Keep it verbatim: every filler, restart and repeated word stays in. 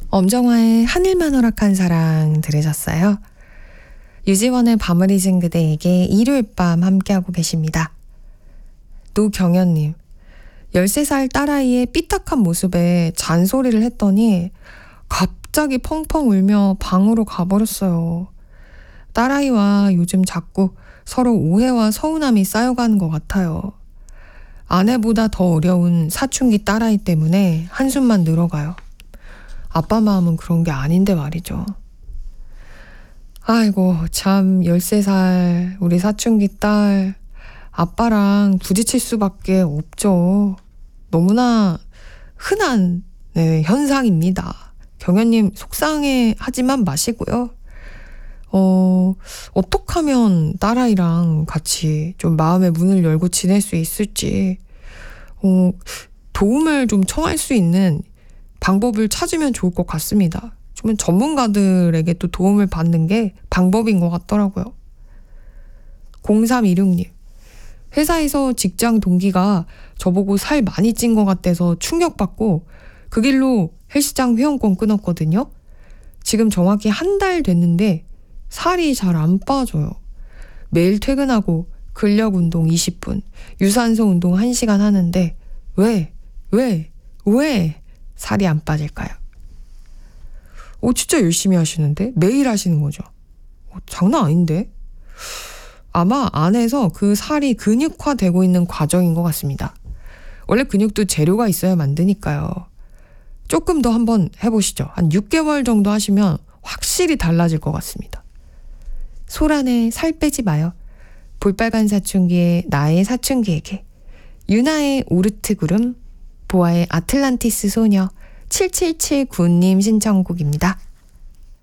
엄정화의 하늘만 허락한 사랑 들으셨어요? 유지원의 밤을 잊은 그대에게 일요일 밤 함께하고 계십니다. 노경현님, 열세 살 딸아이의 삐딱한 모습에 잔소리를 했더니 갑자기 펑펑 울며 방으로 가버렸어요. 딸아이와 요즘 자꾸 서로 오해와 서운함이 쌓여가는 것 같아요. 아내보다 더 어려운 사춘기 딸아이 때문에 한숨만 늘어가요. 아빠 마음은 그런 게 아닌데 말이죠. 아이고 참 열세 살 우리 사춘기 딸 아빠랑 부딪힐 수밖에 없죠. 너무나 흔한 네, 현상입니다. 경현님 속상해 하지만 마시고요. 어, 어떻게 하면 딸아이랑 같이 좀 마음의 문을 열고 지낼 수 있을지 어, 도움을 좀 청할 수 있는 방법을 찾으면 좋을 것 같습니다. 좀 전문가들에게 또 도움을 받는 게 방법인 것 같더라고요. 공삼이육님, 회사에서 직장 동기가 저보고 살 많이 찐 것 같아서 충격받고 그 길로 헬스장 회원권 끊었거든요. 지금 정확히 한 달 됐는데 살이 잘 안 빠져요. 매일 퇴근하고 근력 운동 이십 분, 유산소 운동 한 시간 하는데 왜, 왜, 왜 살이 안 빠질까요? 오, 진짜 열심히 하시는데? 매일 하시는 거죠? 어, 장난 아닌데? 아마 안에서 그 살이 근육화되고 있는 과정인 것 같습니다. 원래 근육도 재료가 있어야 만드니까요. 조금 더 한번 해보시죠. 한 육 개월 정도 하시면 확실히 달라질 것 같습니다. 소란에 살 빼지 마요. 볼빨간 사춘기의 나의 사춘기에게. 유나의 오르트 구름, 보아의 아틀란티스 소녀, 칠칠칠구 님 신청곡입니다.